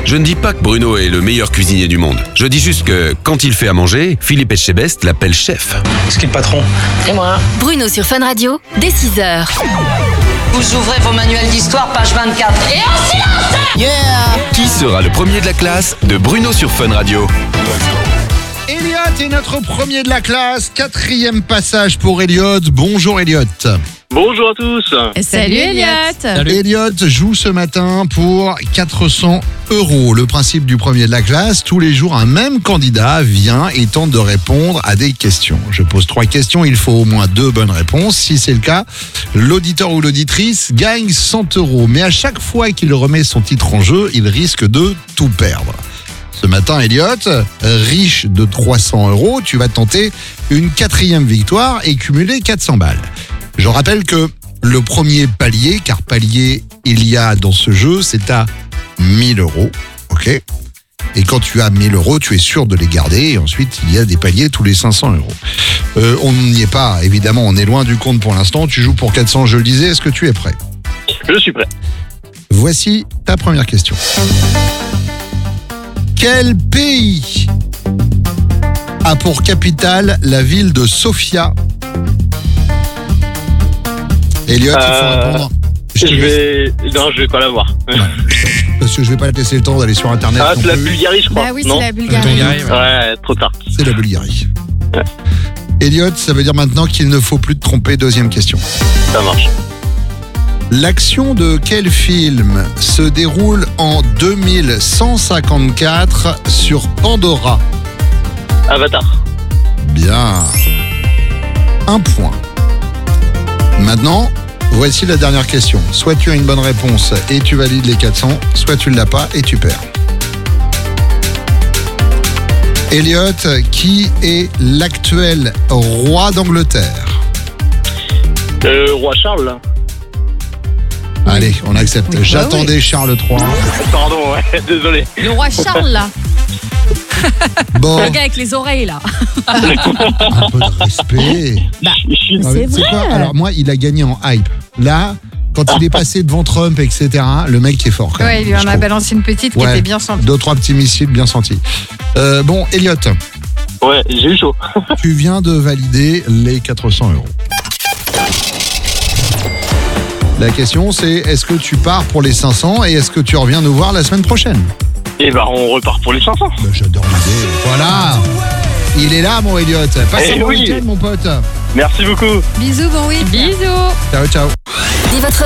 Je ne dis pas que Bruno est le meilleur cuisinier du monde. Je dis juste que, quand il fait à manger, Philippe Etchebest l'appelle chef. Est-ce qu'il est le patron? Et moi? Bruno sur Fun Radio, dès 6h. Vous ouvrez vos manuels d'histoire, page 24. Et en silence! Yeah! Qui sera le premier de la classe de Bruno sur Fun Radio? Elliot est notre premier de la classe. 4e passage pour Elliot. Bonjour Elliot. Bonjour à tous. Salut Elliot. Elliot joue ce matin pour 400 €. Le principe du premier de la classe, tous les jours, un même candidat vient et tente de répondre à des questions. Je pose 3 questions, il faut au moins 2 bonnes réponses. Si c'est le cas, l'auditeur ou l'auditrice gagne 100 €. Mais à chaque fois qu'il remet son titre en jeu, il risque de tout perdre. Ce matin, Elliot, riche de 300 €, tu vas tenter une 4e victoire et cumuler 400 balles. Je rappelle que le premier palier, car palier il y a dans ce jeu, c'est à 1000 €. Ok ? Et quand tu as 1000 €, tu es sûr de les garder. Et ensuite, il y a des paliers tous les 500 €. On n'y est pas, évidemment, on est loin du compte pour l'instant. Tu joues pour 400, je le disais. Est-ce que tu es prêt ? Je suis prêt. Voici ta première question. Quel pays a pour capitale la ville de Sofia ? Elliot, il faut répondre. Je vais pas l'avoir. Parce que je vais pas te laisser le temps d'aller sur internet. Ah, c'est la Bulgarie, je crois. Bah oui, non c'est la Bulgarie. Ouais, trop tard. C'est la Bulgarie. Ouais. Elliot, ça veut dire maintenant qu'il ne faut plus te tromper. 2e question. Ça marche. L'action de quel film se déroule en 2154 sur Pandora ? Avatar. Bien. 1 point. Maintenant, voici la dernière question. Soit tu as une bonne réponse et tu valides les 400, soit tu ne l'as pas et tu perds. Elliot, qui est l'actuel roi d'Angleterre ? Roi Charles. Allez, on accepte. Oui, J'attendais oui. Charles III. Pardon, ouais, désolé. Le roi Charles, là. Bon, Le gars avec les oreilles, là. un peu de respect. Bah, Ah, c'est c'est vrai. quoi ? Alors moi, il a gagné en hype. Là, quand il est passé devant Trump, etc., le mec est fort. Quand même, Ouais, il lui je en a trouve. balancé une petite qui Ouais. était bien sentie. 2-3 petits missiles bien sentis. Bon, Elliot, Ouais, j'ai eu chaud. tu viens de valider les 400 €. La question, c'est est-ce que tu pars pour les 500 et est-ce que tu reviens nous voir la semaine prochaine ? Et bah, on repart pour les 500. Ben, j'adore l'idée. Voilà. Il est là, mon Elliot. Passe un bon oui. week-end, mon pote. Merci beaucoup. Bisous, bon week. Bisous. Ciao, ciao. Dès votre